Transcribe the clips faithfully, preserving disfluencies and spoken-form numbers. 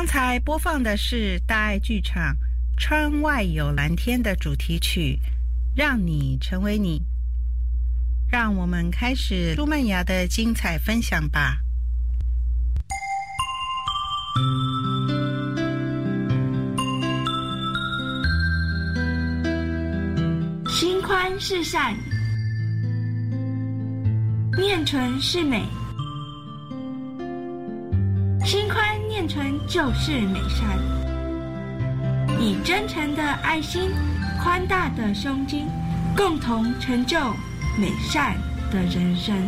刚才播放的是大爱剧场《窗外有蓝天》的主题曲《让你成为你》。让我们开始朱曼雅的精彩分享吧。 心宽是善，念纯是美。心宽念纯就是美善，以真诚的爱心、宽大的胸襟，共同成就美善的人生。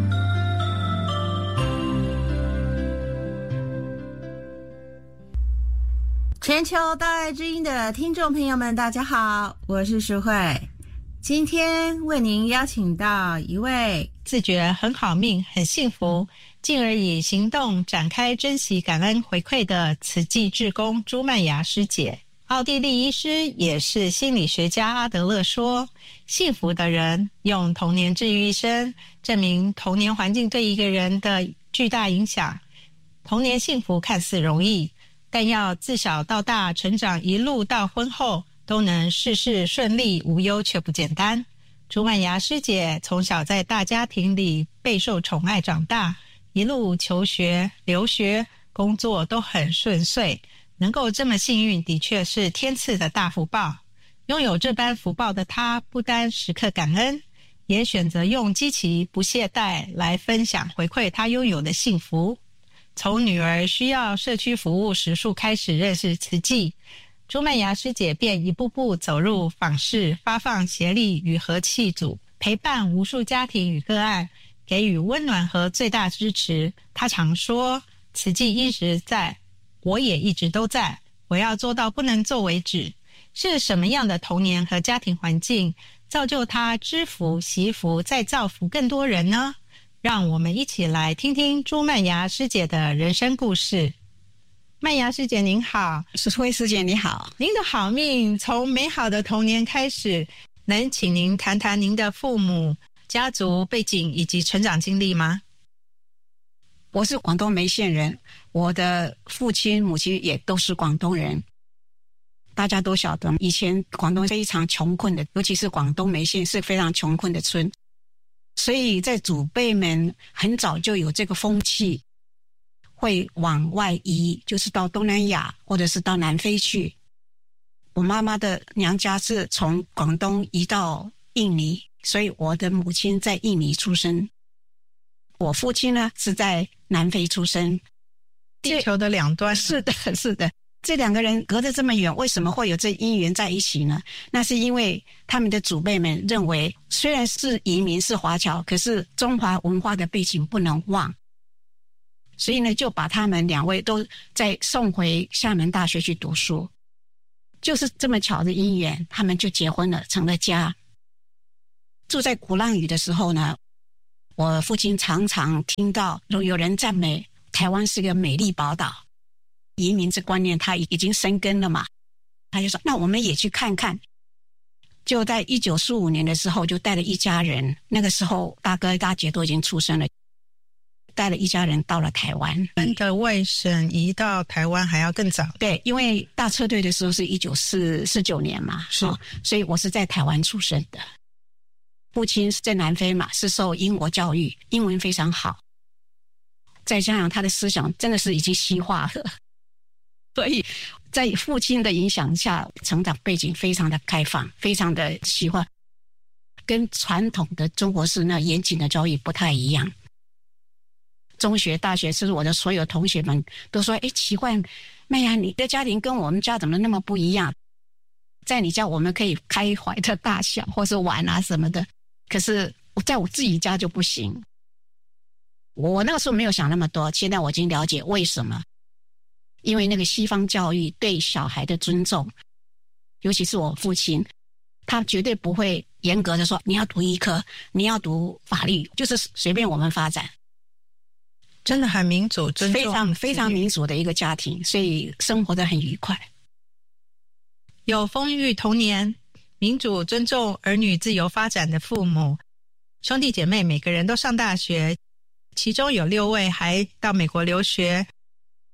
全球大爱之音的听众朋友们，大家好，我是淑慧。今天为您邀请到一位自觉很好命、很幸福，进而以行动展开珍惜、感恩、回馈的慈济志工朱曼雅师姐。奥地利医师也是心理学家阿德勒说，幸福的人用童年治愈一生，证明童年环境对一个人的巨大影响。童年幸福看似容易，但要自小到大成长，一路到婚后都能事事顺利无忧，却不简单。朱曼雅师姐从小在大家庭里备受宠爱长大，一路求学、留学、工作都很顺遂，能够这么幸运，的确是天赐的大福报。拥有这般福报的她，不单时刻感恩，也选择用积极不懈怠来分享回馈她拥有的幸福。从女儿需要社区服务时数开始认识慈济，朱曼雅师姐便一步步走入访视、发放协力与和气组，陪伴无数家庭与个案，给予温暖和最大支持。她常说，慈济一直在，我也一直都在，我要做到不能做为止。是什么样的童年和家庭环境造就她知福、惜福，再造福更多人呢？让我们一起来听听朱曼雅师姐的人生故事。曼雅师姐您好。 淑慧师姐你好。 您的好命从美好的童年开始，能请您谈谈您的父母、家族背景以及成长经历吗？ 我是广东梅县人，我的父亲母亲也都是广东人。大家都晓得以前广东非常穷困的，尤其是广东梅县是非常穷困的村，所以在祖辈们很早就有这个风气，会往外移，就是到东南亚或者是到南非去。我妈妈的娘家是从广东移到印尼，所以我的母亲在印尼出生，我父亲呢是在南非出生。 地球的两端。 是的是的，这两个人隔得这么远，为什么会有这姻缘在一起呢？那是因为他们的祖辈们认为，虽然是移民是华侨，可是中华文化的背景不能忘，所以呢就把他们两位都再送回厦门大学去读书。就是这么巧的姻缘，他们就结婚了，成了家。住在鼓浪屿的时候呢，我父亲常常听到有人赞美台湾是个美丽宝岛，移民这观念他已经生根了嘛，他就说那我们也去看看。就在一九四五年的时候，就带了一家人，那个时候大哥大姐都已经出生了，带了一家人到了台湾。 你的外省移到台湾还要更早。 对，因为大撤退的时候是一九四九年嘛， 是、 哦，所以我是在台湾出生的。父亲是在南非嘛，是受英国教育，英文非常好，再加上他的思想真的是已经西化了，所以在父亲的影响下，成长背景非常的开放，非常的西化，跟传统的中国式那严谨的教育不太一样。中学大学是我的所有同学们都说，诶，奇怪，妹呀，你的家庭跟我们家怎么那么不一样？在你家我们可以开怀的大笑或是玩啊什么的，可是在我自己家就不行。我那个时候没有想那么多，现在我已经了解为什么。因为那个西方教育对小孩的尊重，尤其是我父亲，他绝对不会严格的说你要读医科，你要读法律，就是随便我们发展。 真的很民主，尊重， 非常非常民主的一个家庭，所以生活得很愉快。 有丰裕童年、民主尊重儿女自由发展的父母，兄弟姐妹每个人都上大学，其中有六位还到美国留学。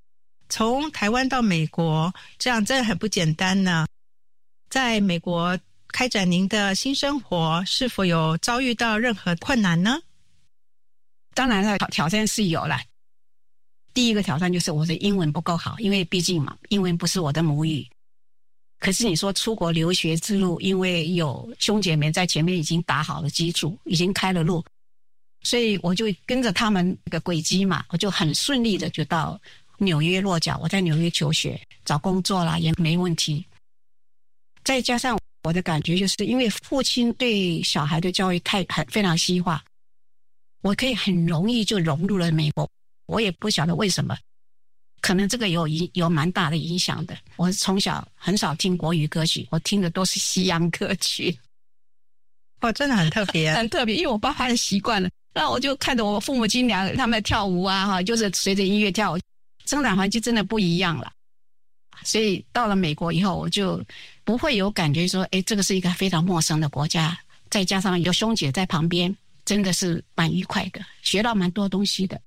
从台湾到美国，这样真的很不简单呢。在美国开展您的新生活，是否有遭遇到任何困难呢？ 当然了，挑战是有了。第一个挑战就是我的英文不够好，因为毕竟嘛，英文不是我的母语。可是你说出国留学之路，因为有兄姐妹在前面已经打好了基础，已经开了路，所以我就跟着他们那个轨迹嘛，我就很顺利的就到纽约落脚。我在纽约求学，找工作啦也没问题。再加上我的感觉就是因为父亲对小孩的教育太很非常西化，我可以很容易就融入了美国。我也不晓得为什么，可能这个有有蛮大的影响的。我从小很少听国语歌曲，我听的都是西洋歌曲。 哦，真的很特别。 很特别，因为我爸爸的习惯了，那我就看着我父母亲俩他们跳舞啊，哈，就是随着音乐跳舞，生长环境真的不一样了。所以到了美国以后，我就不会有感觉说，哎，这个是一个非常陌生的国家，再加上有兄姐在旁边，真的是蛮愉快的，学到蛮多东西的。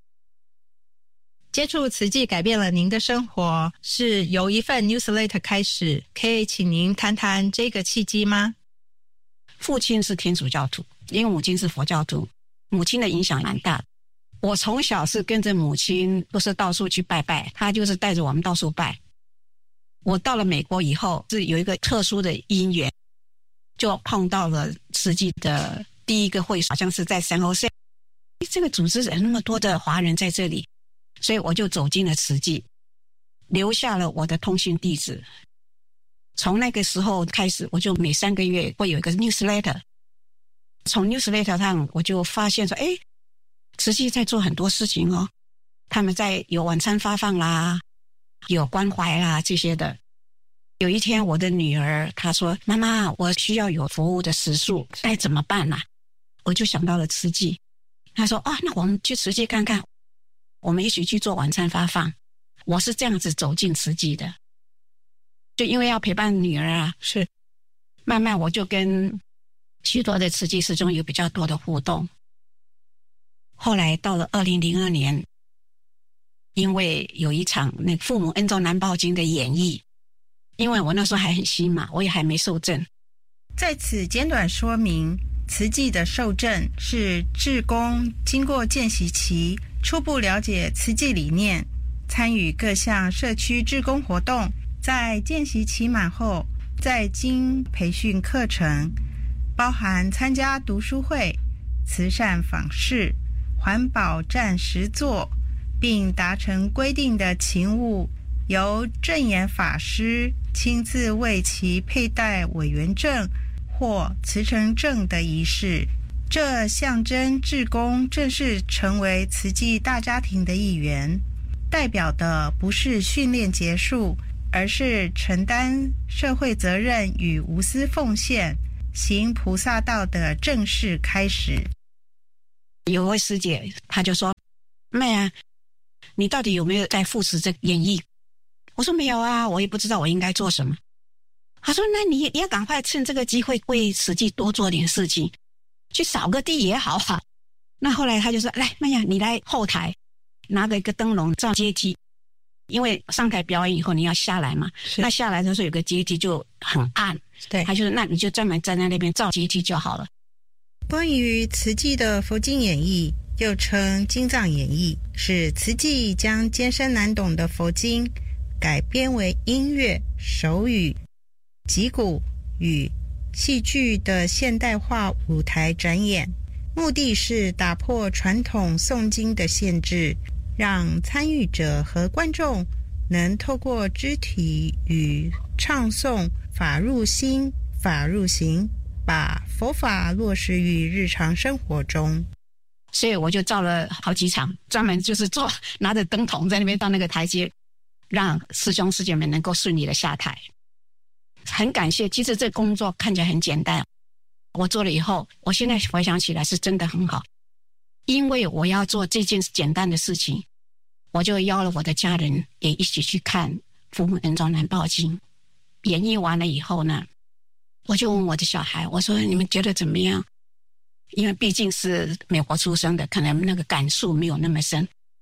接触慈济改变了您的生活，是由一份 newsletter 开始，可以请您谈谈这个契机吗？ 父亲是天主教徒，因为母亲是佛教徒，母亲的影响蛮大的。我从小是跟着母亲，都是到处去拜拜，她就是带着我们到处拜。我到了美国以后，是有一个特殊的因缘，就碰到了慈济的第一个会，好像是在San Jose。这个组织人那么多的华人在这里，所以我就走进了慈济，留下了我的通讯地址。从那个时候开始，我就每三个月会有一个 newsletter。从 newsletter 上，我就发现说，哎，慈济在做很多事情哦，他们在有晚餐发放啦，有关怀啦这些的。有一天，我的女儿她说：“妈妈，我需要有服务的时数，该怎么办啊？”我就想到了慈济。她说：“啊，那我们去慈济看看，我们一起去做晚餐发放。”我是这样子走进慈济的，就因为要陪伴女儿啊， 是慢慢我就跟许多的慈济师兄有比较多的互动。后来到了二零零二年，因为有一场那个父母恩重难报经的演绎，因为我那时候还很新嘛，我也还没受证。 在此简短说明，慈济的受证是志工经过见习期，初步了解慈济理念，参与各项社区志工活动，在见习期满后，再经培训课程，包含参加读书会、慈善访视、环保站实作，并达成规定的勤务，由证严法师亲自为其佩戴委员证或慈诚证的仪式。这象征志工正式成为慈济大家庭的一员，代表的不是训练结束，而是承担社会责任与无私奉献，行菩萨道的正式开始。 有位师姐她就说：“妹啊，你到底有没有在扶持这个演艺？”我说：“没有啊，我也不知道我应该做什么。”她说：“那你也要赶快趁这个机会为慈济多做点事情，去扫个地也好啊。”那后来她就说：“来，妹呀，你来后台拿个一个灯笼照阶梯，因为上台表演以后你要下来嘛，那下来的时候有个阶梯就很暗， 对， 她就说那你就专门站在那边照阶梯就好了。” 关于慈济的佛经演义，又称经藏演义，是慈济将艰深难懂的佛经改编为音乐、手语、击鼓与戏剧的现代化舞台展演，目的是打破传统诵经的限制，让参与者和观众能透过肢体与唱诵法入心、法入行，把佛法落实于日常生活中。 所以我就照了好几场，专门就是做拿着灯筒在那边到那个台阶，让师兄师姐们能够顺利的下台。很感谢，其实这工作看起来很简单，我做了以后，我现在回想起来是真的很好。因为我要做这件简单的事情，我就邀了我的家人也一起去看《父母恩重难报经》。演绎完了以后呢，我就问我的小孩，我说你们觉得怎么样？因为毕竟是美国出生的，可能那个感触没有那么深。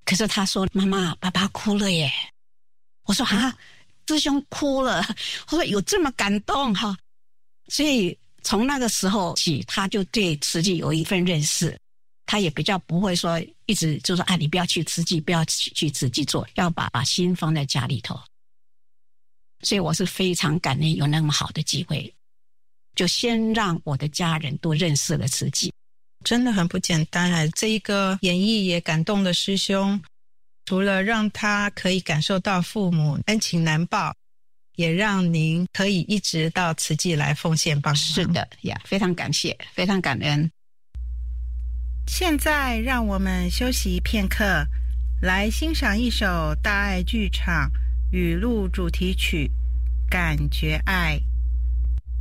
可是他说妈妈爸爸哭了耶。我说啊，师兄哭了。我说有这么感动哈。所以从那个时候起，他就对慈济有一份认识，他也比较不会说一直就说啊，你不要去慈济，不要去慈济做，要把把心放在家里头。所以我是非常感恩有那么好的机会，就先让我的家人都认识了慈济。 真的很不简单啊！这一个演绎也感动了师兄，除了让他可以感受到父母恩情难报，也让您可以一直到慈济来奉献帮忙。 是的呀，非常感谢，非常感恩。 现在让我们休息片刻，来欣赏一首大爱剧场语录主题曲《感觉爱》。